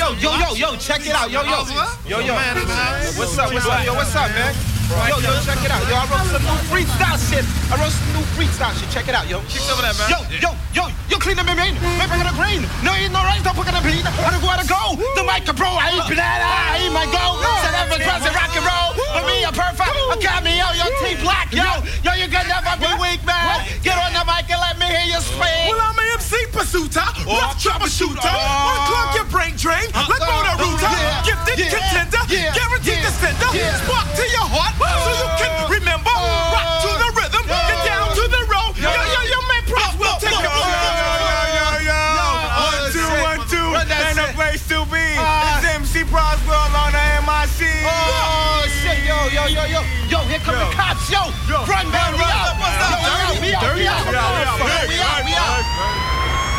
yo, check it out, yo. What's up, yo, what's up, man? Yo, check it out, yo. I wrote some new freestyle shit. Check it out, yo. Keep some of that, man. Yo, clean up my main. Maybe I got a grain. No, ain't no rice, don't put on a bean. I don't go out to go. The mic, bro, I ain't banana, I ain't my go. Set up a present rock and roll. For me, I'm perfect. I got me, yo, T Black, yo. You can never be weak, man. Get on the mic and let me hear you speak. Well, I'm an MC pursuiter, rough troubleshooter. Wanna clog your brain drain? Let go the router. Gifted contender, guaranteed to send spark to your heart so you can remember. Rock to the rhythm, get down to the road. Yo, man, Prince will take it. Yo. 1, 2, 1, 2, and the place to be. It's MC Broswell on the MIC. Oh, shit, yo, here come the cops, yo. Run, man, we out. We out.